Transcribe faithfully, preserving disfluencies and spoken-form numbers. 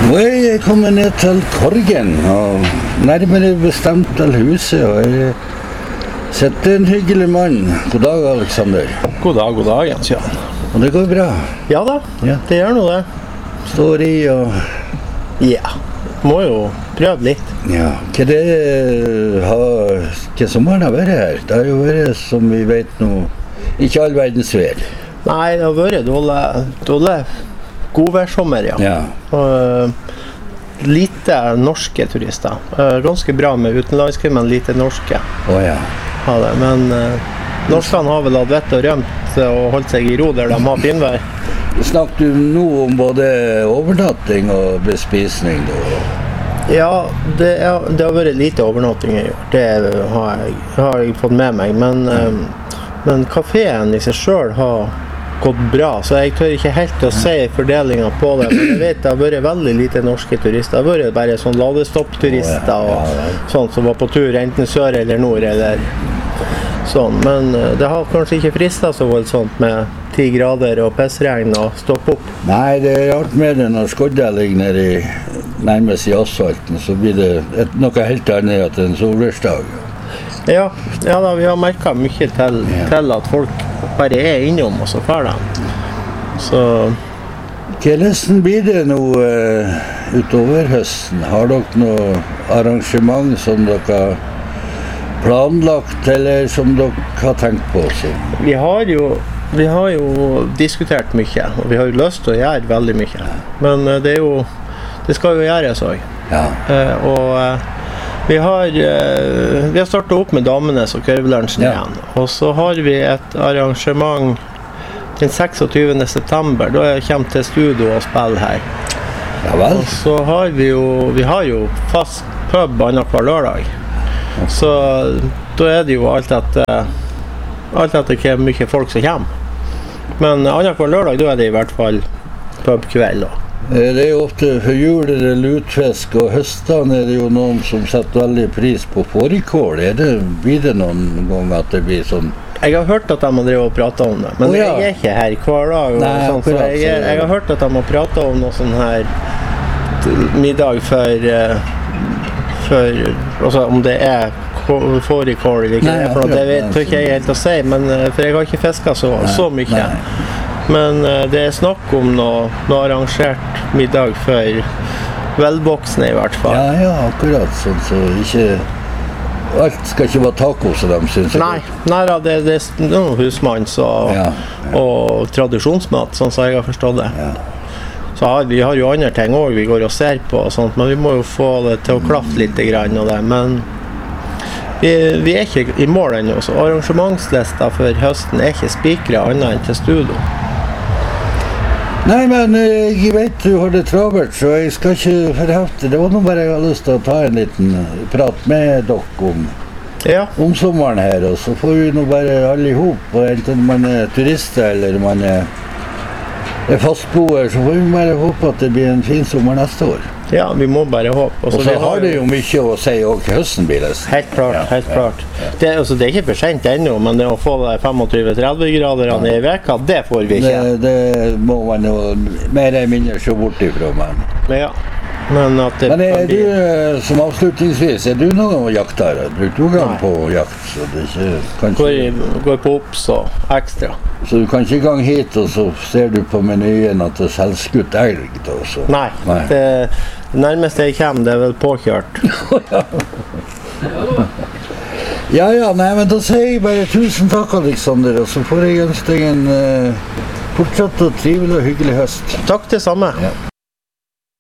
Nå er jeg kommet ned til Korgen, og nærmere bestemt til huset, og jeg setter en hyggelig mann. God dag, Alexander. God dag, god dag, Jens Jan. Og det går bra? Ja da, Ja. det gjør noe det. Står i og... Ja, må jo prøve litt. Ja, hva det har... Hva sommeren har vært her? Det har jo vært, som vi vet nå, ikke all verdens vær. Nei, det har vært dårlig, dårlig godværssommer, ja. Ja. Og uh, lite norske turister. Uh, ganske bra med utenlandske, men lite norske. Å ja. Ja, det. Men uh, norskene har vel hatt vett og rømt og holdt seg i ro der de har finvær. Snakker du nå om både overnatting og bespisning da? Ja, det, er, det har vært lite overnatting i år. Det har jeg, har jeg fått med meg. Men, um, men kaféen i seg selv har gått bra, så jeg tør ikke helt å si fordelingen på det. Men jeg vet det har vært veldig lite norske turister. Det har vært bare sånn ladestopp-turister og sånn som var på tur enten sør eller nord eller sånn. Men det har kanskje ikke fristet så voldsomt med ti grader og pissregn og stoppe opp. Nei, det er rart med det når skodda ligger nede i, nærmest i asfalten, så blir det et, noe helt annet enn en solværsdag. Ja, ja da, vi har merket mye til, Ja. til at folk bare er innom og så fer de. Så Hvordan blir det nå uh, utover høsten? Har dere noe arrangement som dere har planlagt, eller som dere har tenkt på? Så? vi har jo Vi har jo diskutert mye, og vi har jo lyst til å gjøre veldig mye. Men eh, det er jo Det skal jo gjøres også. Ja. Eh, og eh, vi har eh, Vi har startet opp med damenes og kurvlunsjen Ja. igjen. Og så har vi et arrangement den seksogtyvende september. Da jeg kommer til studio og spiller her. Ja vel? Og så har vi jo Vi har jo fast pub annenhver lørdag. Så da er det jo alt etter alt etter hvor mye folk som kommer. Men annenhver lørdag da er det i hvert fall pubkveld da. Eh, Det er jo ofte for jul er det lutfisk, og høstene er det jo noen som setter veldig pris på fårikål. Er det, blir det noen gang at det blir sånn? Jeg har hørt at de har drevet og pratet om det, men Å, ja. jeg er ikke her hver dag. Og Nei, sånt, så akkurat, jeg, så- jeg har hørt at de har pratet om noe sånn her t- middag for, eh, for altså om det er kå- fårikål eller ikke. Nei, For at det akkurat, vet nei, tror ikke jeg helt å si, men, eh, for jeg har ikke fisket så, så mye. nei. Men eh, det er snakk om noe, noe arrangert middag for velvoksne i hvert fall. Ja, ja, akkurat sånn, så ikke... Alt skal ikke være taco, så de synes jeg. Nei, nei da, det, det er noe husmanns og, Ja, og tradisjonsmat, sånn som jeg har forstått det. Ja. Så har, vi har jo andre ting også vi går og ser på og sånt, men vi må jo få det til å klaffe litt grann og det, men vi, vi er ikke i mål ennå, så arrangementslista for høsten er ikke spikret annet enn til studio. Nei, men eh, jeg vet du har det travelt, så jeg skal ikke forhefte. Det var nå bare jeg har lyst til å ta en liten prat med dere om, Ja, om sommeren her, og så får vi nå bare alle ihop, og enten man er turister eller man er, er fastboer, så får vi bare håpe at det blir en fin sommer neste år. ja, vi må bare håpe. Og Også så vi har det jo mye å si også til høsten blir det. Helt klart, Ja, helt ja, klart. Det, altså, det er ikke for sent ennå, men det å få de tjuefem til tretti graderne i veka, det får vi ikke. Det, det må man jo mer eller mindre se bort ifra, men... Men ja, men at det Men er kan du, bli- eh, som avslutningsvis, er du noen jakter? Bruker du gang Nei. på jakt? Så, det ikke, kan går, ikke, i, går på opps og ekstra. så du kan ikke gang hit, og så ser du på menyen at det er selvskutt elg da, så. Nei, Nei. det nærmeste jeg kommer, det er vel påkjørt. Ja, ja, nei, men da sier jeg bare tusen takk, Alexander, og så får jeg ønske deg en uh, fortsatt og trivelig og hyggelig høst. Takk det samme. Ja.